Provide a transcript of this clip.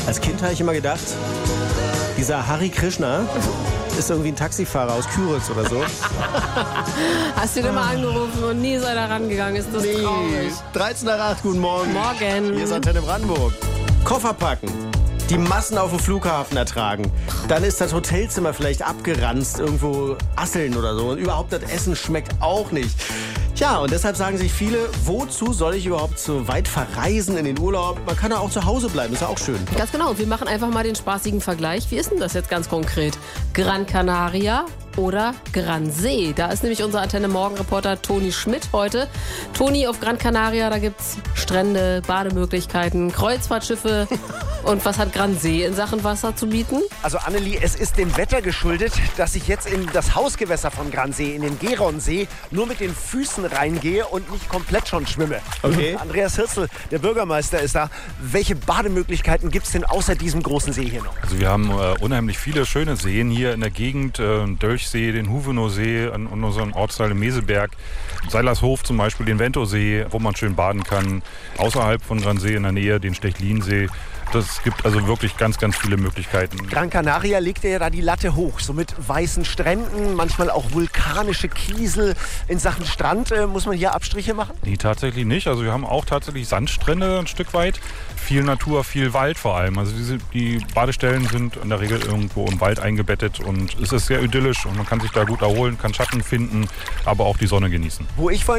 Als Kind habe ich immer gedacht, dieser Hari Krishna ist irgendwie ein Taxifahrer aus Küritz oder so. Hast du den mal angerufen und nie ist er rangegangen? Ist das traurig? 13 nach 8, guten Morgen. Morgen. Hier ist Antenne Brandenburg. Koffer packen. Die Massen auf dem Flughafen ertragen. Dann ist das Hotelzimmer vielleicht abgeranzt, irgendwo Asseln oder so. Und überhaupt das Essen schmeckt auch nicht. Ja, und deshalb sagen sich viele, wozu soll ich überhaupt so weit verreisen in den Urlaub? Man kann ja auch zu Hause bleiben, ist ja auch schön. Ganz genau. Wir machen einfach mal den spaßigen Vergleich. Wie ist denn das jetzt ganz konkret? Gran Canaria oder Gran See? Da ist nämlich unser Antenne-Morgen-Reporter Toni Schmidt heute. Toni, auf Gran Canaria, da gibt's Strände, Bademöglichkeiten, Kreuzfahrtschiffe. Und was hat Gran See in Sachen Wasser zu bieten? Also Annelie, es ist dem Wetter geschuldet, dass ich jetzt in das Hausgewässer von Gran See, in den Geronsee, nur mit den Füßen reingehe und nicht komplett schon schwimme. Okay. Andreas Hirzel, der Bürgermeister, ist da. Welche Bademöglichkeiten gibt es denn außer diesem großen See hier noch? Also wir haben unheimlich viele schöne Seen hier in der Gegend. Dölchsee, den Huvenow-See an unserem Ortsteil im Meseberg. Seilershof zum Beispiel, den Ventosee, wo man schön baden kann. Außerhalb von Gran See in der Nähe den Stechlinsee. Das gibt also wirklich ganz, ganz viele Möglichkeiten. Gran Canaria legt ja da die Latte hoch, so mit weißen Stränden, manchmal auch vulkanische Kiesel. In Sachen Strand muss man hier Abstriche machen? Nee, tatsächlich nicht. Also wir haben auch tatsächlich Sandstrände ein Stück weit. Viel Natur, viel Wald vor allem. Also die Badestellen sind in der Regel irgendwo im Wald eingebettet und es ist sehr idyllisch und man kann sich da gut erholen, kann Schatten finden, aber auch die Sonne genießen. Wo ich vorhin